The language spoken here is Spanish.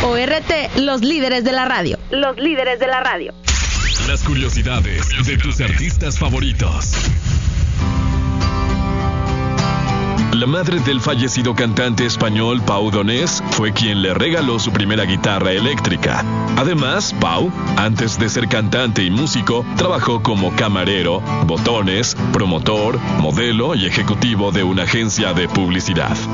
ORT, los líderes de la radio. Los líderes de la radio. Las curiosidades de tus artistas favoritos. La madre del fallecido cantante español Pau Donés fue quien le regaló su primera guitarra eléctrica. Además, Pau, antes de ser cantante y músico, trabajó como camarero, botones, promotor, modelo y ejecutivo de una agencia de publicidad.